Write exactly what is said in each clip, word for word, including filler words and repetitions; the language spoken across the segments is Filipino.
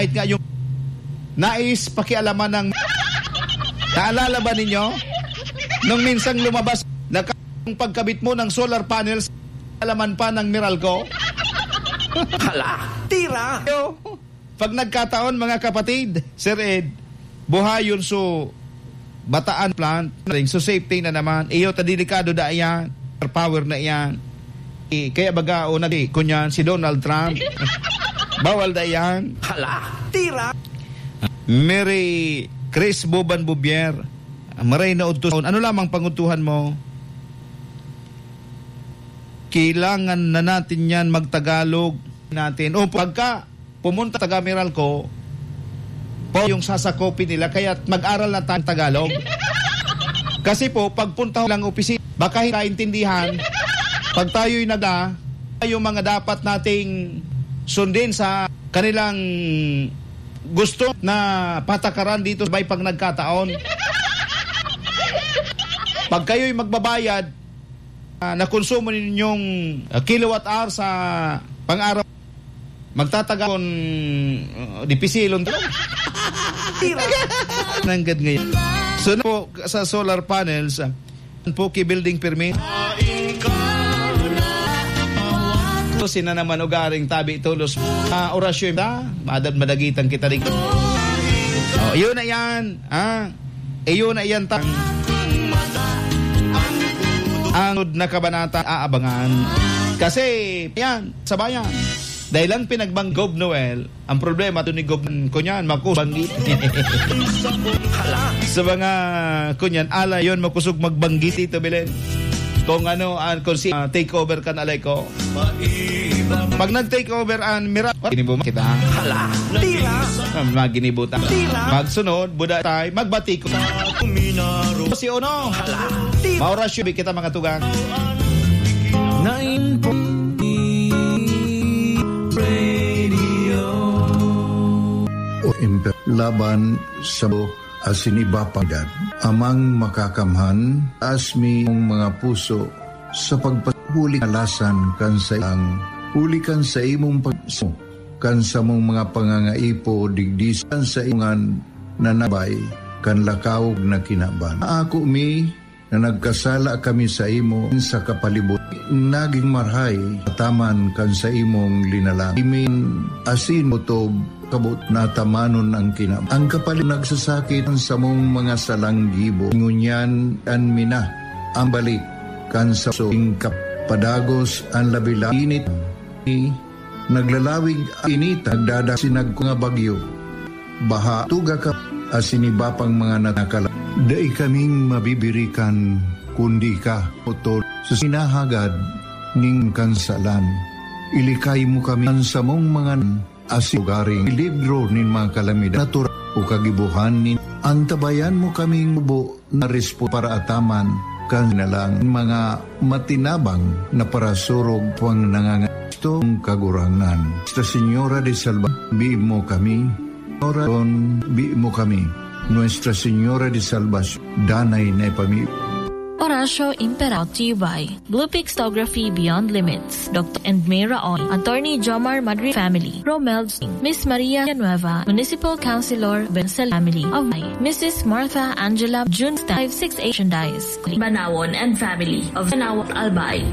kahit nga yung nais pakialaman ng naalala ba ninyo nung minsang lumabas na yung pagkabit mo ng solar panels alaman pa ng Meralco? Hala, tira! Pag nagkataon mga kapatid, Sir Ed, buhayon so bataan plant, so safety na naman, iyo ta delikado da yan, power na yan. E, kaya baga o nag kunyan si Donald Trump, bawal da yan. Hala, tira! Mary Chris Boban Bubier, maray na utusan. Ano lamang pangutuhan mo? Kailangan na natin yan magtagalog natin. O pagka pumunta taga Meralco, po yung sasakopin nila, kaya mag-aral na tayong Tagalog. Kasi po, pagpunta lang opisina, baka hinaintindihan, pag tayo'y nada, yung mga dapat nating sundin sa kanilang gusto na patakaran dito by pag nagkataon. Pag kayo'y magbabayad uh, na konsumo ninyong uh, kilowatt hour sa pang-araw, magtatagon uh, di pisilon to. Nanggad ngayon. So na po sa solar panels, uh, po ki building permit. Sina naman ugaring tabi tulos uh, orasyon da madad madagitan kita rin. Oh, yun na yan. Ah, eh, yun na yan tang ang na kabanata aabangan. Kasi yan sa bayan. Dahil lang pinagbang Gob Noel, ang problema ito ni Gob kunyan makubanggit. Sa mga kunyan ala yon makusog magbanggit ito Belen. Kung ano, uh, kung si uh, take over kan alay ko. Pag nag-take over an mira, ginibo kita. Hala, tira. Maginibutan. Magsunod, buda tayo, magbati ko. Si Ono. Hala, tira. Maurasyo, kita mga tugang. Nine Radio. O imper laban sa asinibapagad. Amang makakamhan, asmi ng mga puso sa pagpahuli alasan kan sa ang huli kan sa imong pagso, kan sa mong mga pangangaipo, digdis kan sa imongan nanabay, kan lakaw na kinaban. Ako mi, na nagkasala kami sa imo sa kapalibot, naging marhay, taman kan sa imong linalang. Imin asin mo to, kabot na tamanon ang kinam. Ang kapalit nagsasakit sa mong mga salanggibo. Ngunyan an mina ang balik kan sa soing kapadagos ang labila init ni naglalawig init nagdada sinag ko nga bagyo. Baha tuga ka asinibapang mga nakala. Dai kaming mabibirikan kundi ka utol sa sinahagad ning kansalan. Ilikay mo kami sa mong mga asigugaring libro nin mga kalamidad natura o kagibuhan nin antabayan mo kaming mubo na respo para ataman kan na lang mga matinabang na parasurog pang nangangastong kagurangan. Sa Senyora de Salva, bi mo kami, Oradon, bi mo kami, Nuestra Senyora de Salvacion, danay na ipami. Orasyo Imperaw to you by Blue Pixtography Beyond Limits, Doctor and Mayra On, Attorney Jomar Madrid Family, Romel Singh, Miss Maria Nueva, Municipal Councilor Bensel Family of my Missus Martha Angela June five six Asian Dice, Banawon and Family of Banawon Albay.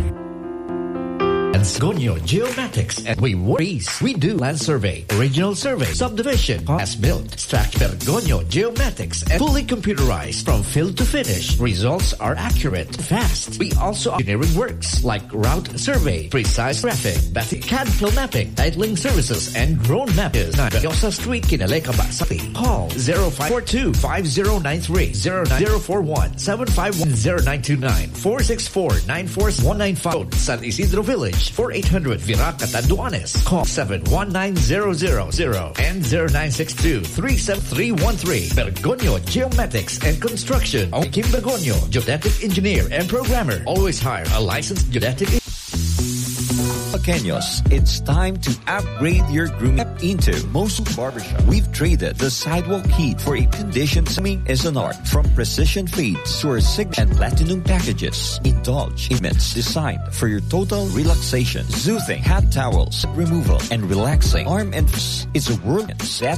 Gonyo Geomatics, and we worries. We do land survey, original survey, subdivision, as built, structure. Gonyo Geomatics, and fully computerized from field to finish. Results are accurate, fast. We also engineering works like route survey, precise graphic, bathy C A D field mapping, titling services, and drone mapping. Yosa Street, Kinaleka Basati. Call zero five four two five zero nine three zero nine zero four one seven five one zero nine two nine four six four nine four one nine five. San Isidro Village. four eight hundred Viraca Tanduanes. Call seven one nine zero zero zero and zero nine six two three seven three one three. Bergonyo Geomatics and Construction. On Kim Bergonyo, geodetic engineer and programmer. Always hire a licensed geodetic engineer. Pequeños, it's time to upgrade your grooming into Mosul Barbershop. We've traded the sidewalk heat for a conditioned swimming is an art. From precision fades to our signature and platinum packages. Indulge in mints designed for your total relaxation. Soothing hat towels, removal, and relaxing arm and face. It's a world set